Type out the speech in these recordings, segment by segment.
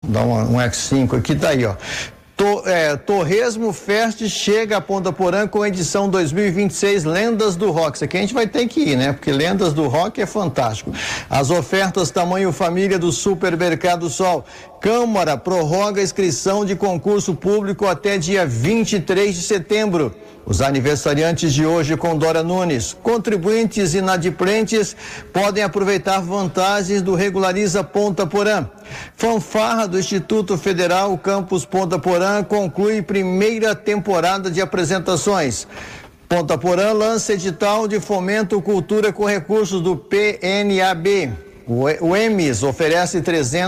dar um F5 aqui, tá aí, ó. Torresmo Fest chega a Ponta Porã com a edição 2026 Lendas do Rock. Isso aqui a gente vai ter que ir, né? Porque Lendas do Rock é fantástico. As ofertas tamanho família do Supermercado Sol. Câmara prorroga a inscrição de concurso público até dia 23 de setembro. Os aniversariantes de hoje com Dora Nunes. Contribuintes inadimplentes podem aproveitar vantagens do Regulariza Ponta Porã. Fanfarra do Instituto Federal Campus Ponta Porã conclui primeira temporada de apresentações. Ponta Porã lança edital de fomento cultura com recursos do PNAB. O EMES oferece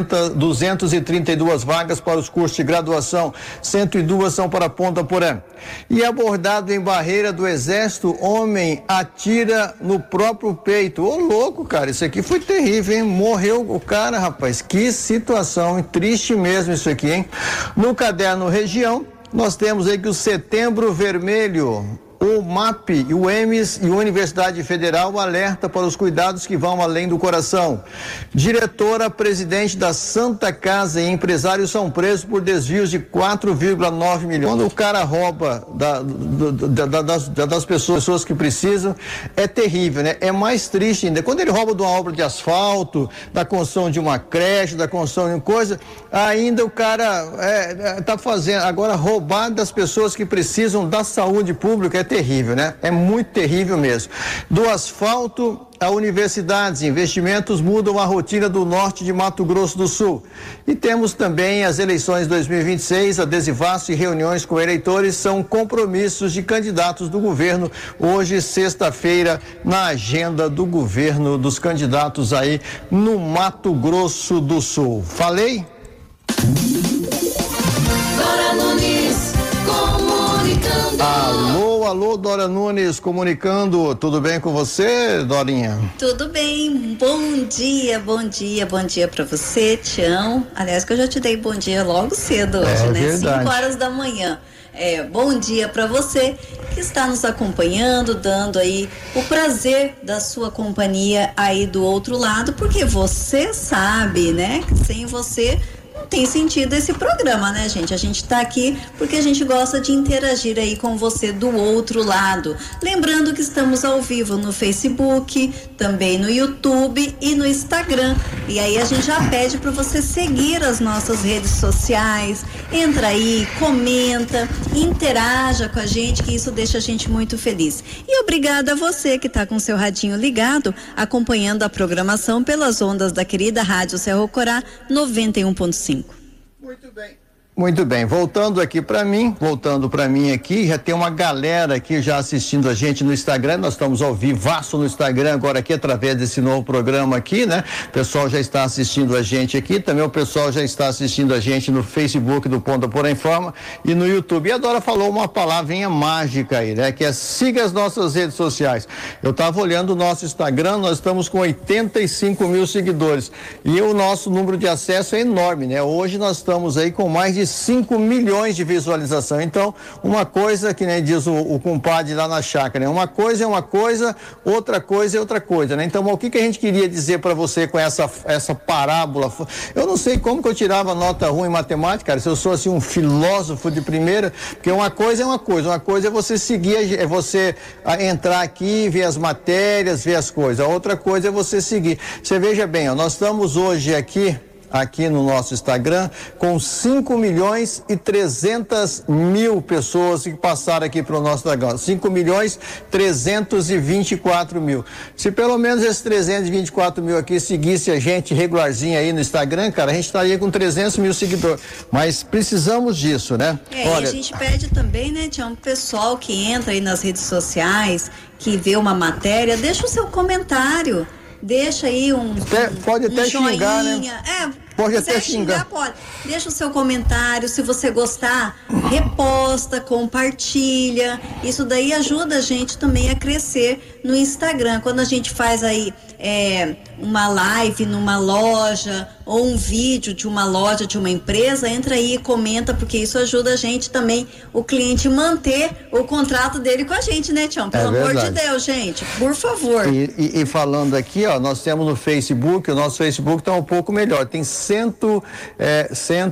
232 vagas para os cursos de graduação, 102 são para Ponta Porã. E abordado em barreira do Exército, homem atira no próprio peito. Ô louco, cara, isso aqui foi terrível, hein? Morreu o cara, rapaz, que situação, hein? Triste mesmo isso aqui, hein? No caderno Região, nós temos aí que o Setembro Vermelho, o MAP, o EMES e a Universidade Federal alerta para os cuidados que vão além do coração. Diretora-presidente da Santa Casa e empresários são presos por desvios de 4,9 milhões. Quando o cara rouba das pessoas que precisam, é terrível, né? É mais triste ainda. Quando ele rouba de uma obra de asfalto, da construção de uma creche, da construção de uma coisa, ainda o cara está fazendo. Agora, roubar das pessoas que precisam da saúde pública é terrível, né? É muito terrível mesmo. Do asfalto a universidades, investimentos mudam a rotina do norte de Mato Grosso do Sul. E temos também as eleições 2026, adesivaço e reuniões com eleitores são compromissos de candidatos do governo. Hoje, sexta-feira, na agenda do governo dos candidatos aí no Mato Grosso do Sul. Falei? Dora Nunes, comunicando. Alô, Dora Nunes, comunicando. Tudo bem com você, Dorinha? Tudo bem. Bom dia para você, Tião. Aliás, que eu já te dei bom dia logo cedo hoje, né? Verdade. 5 horas da manhã. Bom dia para você que está nos acompanhando, dando aí o prazer da sua companhia aí do outro lado, porque você sabe, né, que sem você não tem sentido esse programa, né, gente? A gente tá aqui porque a gente gosta de interagir aí com você do outro lado. Lembrando que estamos ao vivo no Facebook, também no YouTube e no Instagram. E aí a gente já pede para você seguir as nossas redes sociais, entra aí, comenta, interaja com a gente, que isso deixa a gente muito feliz. E obrigada a você que tá com seu radinho ligado, acompanhando a programação pelas ondas da querida Rádio Cerro Corá 91.5. Muito bem, voltando para mim aqui, já tem uma galera aqui já assistindo a gente no Instagram. Nós estamos ao vivaço no Instagram agora aqui através desse novo programa aqui, né? O pessoal já está assistindo a gente aqui, também o pessoal já está assistindo a gente no Facebook do Ponta Porã Informa e no YouTube. E a Dora falou uma palavrinha mágica aí, né? Que é siga as nossas redes sociais. Eu estava olhando o nosso Instagram, nós estamos com 85 mil seguidores e o nosso número de acesso é enorme, né? Hoje nós estamos aí com mais de 5 milhões de visualização. Então, uma coisa que nem diz o compadre lá na chácara, né? Uma coisa é uma coisa, outra coisa é outra coisa, né? Então, o que a gente queria dizer para você com essa parábola? Eu não sei como que eu tirava nota ruim em matemática, cara, se eu sou assim um filósofo de primeira, porque uma coisa é você seguir, é você entrar aqui, ver as matérias, ver as coisas. A outra coisa é você seguir. Você veja bem, ó, nós estamos hoje aqui no nosso Instagram com 5.300.000 pessoas que passaram aqui para o nosso Instagram, 5.324.000. Se pelo menos esses 324.000 aqui seguisse a gente regularzinho aí no Instagram, cara, a gente estaria com 300 mil seguidores, mas precisamos disso, né? Olha, e a gente pede também, né, Tião, pessoal que entra aí nas redes sociais, que vê uma matéria, deixa o seu comentário. Deixa aí pode até xingar, né? Pode até xingar. Pode. Deixa o seu comentário, se você gostar, reposta, compartilha. Isso daí ajuda a gente também a crescer no Instagram. Quando a gente faz aí uma live numa loja ou um vídeo de uma loja, de uma empresa, entra aí e comenta, porque isso ajuda a gente também, o cliente, manter o contrato dele com a gente, né, Tião? Pelo amor de Deus, gente, por favor. E falando aqui, ó, nós temos no Facebook, o nosso Facebook está um pouco melhor, tem 100